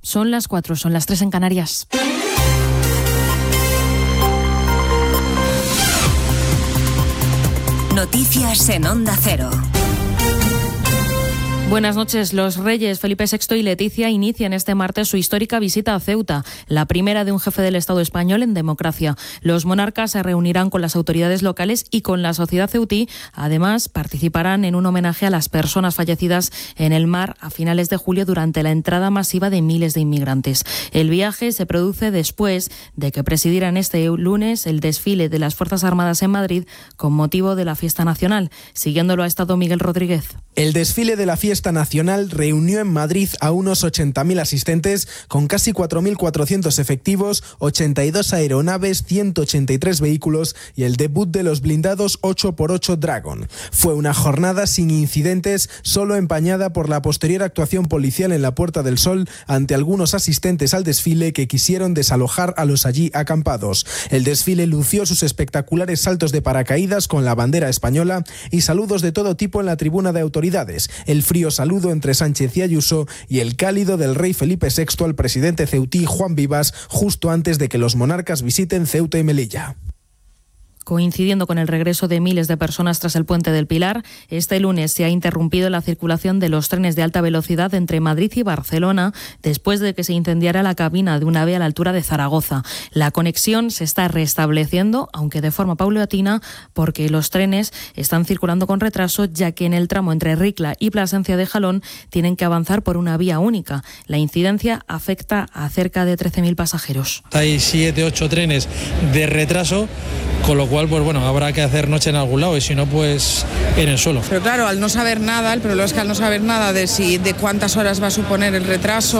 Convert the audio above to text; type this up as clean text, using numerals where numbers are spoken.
Son las 4, son las 3 en Canarias. Noticias en Onda Cero. Buenas noches. Los reyes Felipe VI y Leticia inician este martes su histórica visita a Ceuta, la primera de un jefe del Estado español en democracia. Los monarcas se reunirán con las autoridades locales y con la sociedad ceutí. Además, participarán en un homenaje a las personas fallecidas en el mar a finales de julio durante la entrada masiva de miles de inmigrantes. El viaje se produce después de que presidieran este lunes el desfile de las Fuerzas Armadas en Madrid con motivo de la fiesta nacional. Siguiéndolo ha estado Miguel Rodríguez. El desfile de la fiesta nacional reunió en Madrid a unos 80.000 asistentes con casi 4.400 efectivos, 82 aeronaves, 183 vehículos y el debut de los blindados 8x8 Dragon. Fue una jornada sin incidentes, solo empañada por la posterior actuación policial en la Puerta del Sol ante algunos asistentes al desfile que quisieron desalojar a los allí acampados. El desfile lució sus espectaculares saltos de paracaídas con la bandera española y saludos de todo tipo en la tribuna de autoridades. El frío saludo entre Sánchez y Ayuso y el cálido del rey Felipe VI al presidente ceutí Juan Vivas justo antes de que los monarcas visiten Ceuta y Melilla. Coincidiendo con el regreso de miles de personas tras el Puente del Pilar, este lunes se ha interrumpido la circulación de los trenes de alta velocidad entre Madrid y Barcelona después de que se incendiara la cabina de un AVE a la altura de Zaragoza. La conexión se está restableciendo, aunque de forma paulatina, porque los trenes están circulando con retraso, ya que en el tramo entre Ricla y Plasencia de Jalón tienen que avanzar por una vía única. La incidencia afecta a cerca de 13.000 pasajeros. Hay 7-8 trenes de retraso, con lo cual, pues bueno, habrá que hacer noche en algún lado y si no, pues en el suelo. Pero claro, al no saber nada, el problema es que al no saber nada de cuántas horas va a suponer el retraso,